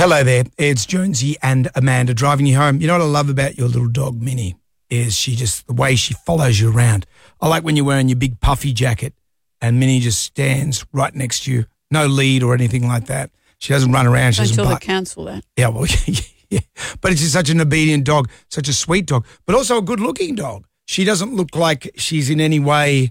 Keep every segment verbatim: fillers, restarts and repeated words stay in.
Hello there, it's Jonesy and Amanda driving you home. You know what I love about your little dog, Minnie, is she just, the way she follows you around. I like when you're wearing your big puffy jacket and Minnie just stands right next to you, no lead or anything like that. She doesn't run around. She doesn't Until bark. they cancel that. Yeah, well, yeah. But it's just such an obedient dog, such a sweet dog, but also a good-looking dog. She doesn't look like she's in any way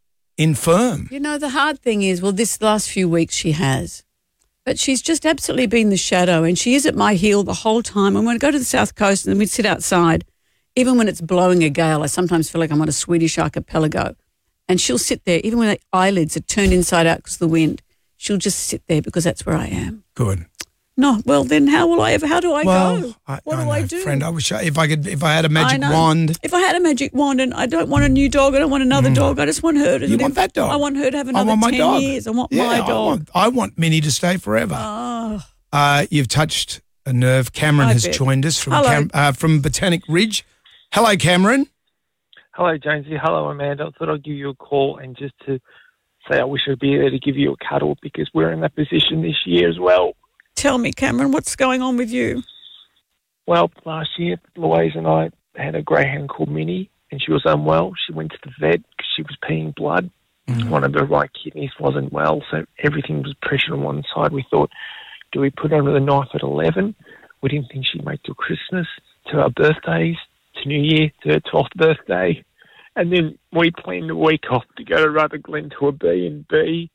infirm. You know, the hard thing is, well, this last few weeks she has. But she's just absolutely been the shadow, and she is at my heel the whole time. And when I go to the South Coast and then we sit outside, even when it's blowing a gale, I sometimes feel like I'm on a Swedish archipelago. And she'll sit there, even when the eyelids are turned inside out because of the wind, she'll just sit there because that's where I am. Good. No, well, then how will I ever, how do I well, go? I, what I do know, I do? Friend, I wish I, if I could, if I had a magic I know. wand. If I had a magic wand and I don't want a new dog, I don't want another mm. dog, I just want her to You live. want that dog? I want her to have another I want my ten dog. years. I want yeah, my dog. I want, I want Minnie to stay forever. Oh. Uh, you've touched a nerve. Cameron I has bet. joined us from Hello. Cam, uh, from Botanic Ridge. Hello, Cameron. Hello, Jonesy. Hello, Amanda. I thought I'd give you a call and just to say I wish I'd be there to give you a cuddle because we're in that position this year as well. Tell me, Cameron, what's going on with you? Well, last year, Louise and I had a greyhound called Minnie, and she was unwell. She went to the vet because she was peeing blood. Mm. One of her right kidneys wasn't well, so everything was pressure on one side. We thought, do we put her under the knife at eleven? We didn't think she'd make till Christmas, to our birthdays, to New Year, to her twelfth birthday. And then we planned a week off to go to Rutherglen to a B and B.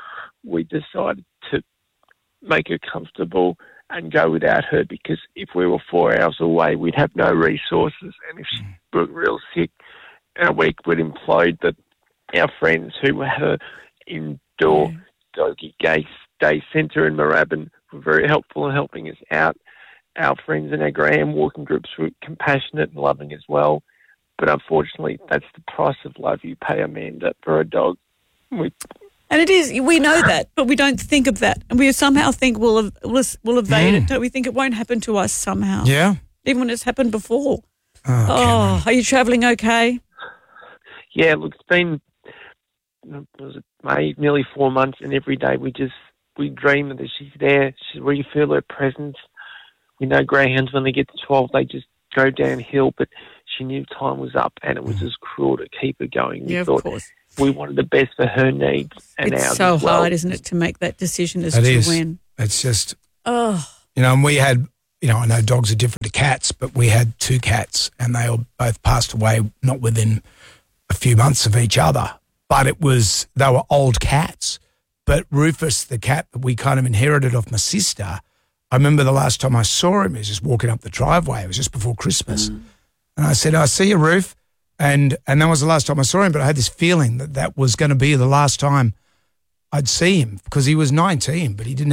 We decided to make her comfortable and go without her because if we were four hours away, we'd have no resources. And if she were real sick, our week would implode. That our friends who had her indoor yeah. doggy day, day centre in Moorabbin were very helpful in helping us out. Our friends in our Graham walking groups were compassionate and loving as well. But unfortunately, that's the price of love you pay, Amanda, for a dog. We, and it is, we know that, but we don't think of that. And we somehow think we'll, we'll, we'll evade mm. it. Don't we think it won't happen to us somehow? Yeah. Even when it's happened before. Oh, oh are you travelling okay? Yeah, look, it's been was it May, nearly four months, and every day we just, we dream that she's there. She, we feel her presence. We know greyhounds, when they get to twelve, they just go downhill, but she knew time was up and it was just cruel to keep her going. We yeah, thought of course. We wanted the best for her needs and it's ours so as well. hard, isn't it, to make that decision as it to is. when. It's just, oh. you know, and we had, you know, I know dogs are different to cats, but we had two cats and they all both passed away not within a few months of each other. But it was, they were old cats. But Rufus, the cat that we kind of inherited off my sister, I remember the last time I saw him, he was just walking up the driveway. It was just before Christmas. Mm. And I said, I see you, Roof. And and that was the last time I saw him, but I had this feeling that that was going to be the last time I'd see him because he was nineteen, but he didn't